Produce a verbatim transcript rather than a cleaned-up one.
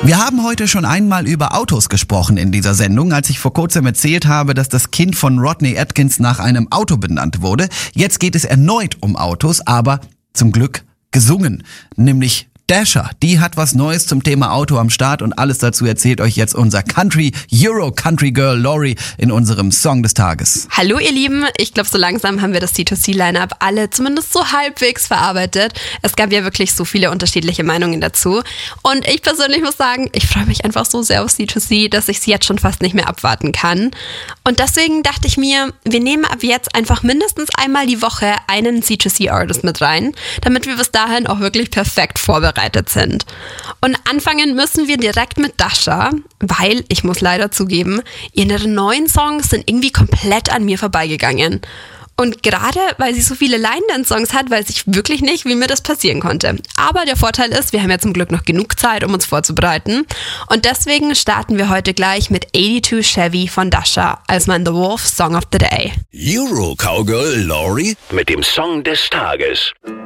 Wir haben heute schon einmal über Autos gesprochen in dieser Sendung, als ich vor kurzem erzählt habe, dass das Kind von Rodney Atkins nach einem Auto benannt wurde. Jetzt geht es erneut um Autos, aber zum Glück gesungen, nämlich Dasher. Die hat was Neues zum Thema Auto am Start und alles dazu erzählt euch jetzt unser Country, Euro Country Girl Lori in unserem Song des Tages. Hallo ihr Lieben, ich glaube so langsam haben wir das C zwei C-Line-Up alle zumindest so halbwegs verarbeitet. Es gab ja wirklich so viele unterschiedliche Meinungen dazu und ich persönlich muss sagen, ich freue mich einfach so sehr auf C zwei C, dass ich es jetzt schon fast nicht mehr abwarten kann. Und deswegen dachte ich mir, wir nehmen ab jetzt einfach mindestens einmal die Woche einen C zwei C-Artist mit rein, damit wir bis dahin auch wirklich perfekt vorbereitet sind. Und anfangen müssen wir direkt mit Dasher, weil, ich muss leider zugeben, ihre neuen Songs sind irgendwie komplett an mir vorbeigegangen. Und gerade weil sie so viele Line-Dance-Songs hat, weiß ich wirklich nicht, wie mir das passieren konnte. Aber der Vorteil ist, wir haben ja zum Glück noch genug Zeit, um uns vorzubereiten. Und deswegen starten wir heute gleich mit zweiundachtzig Chevy von Dasher als mein The Wolf Song of the Day. Euro Cowgirl Lori mit dem Song des Tages.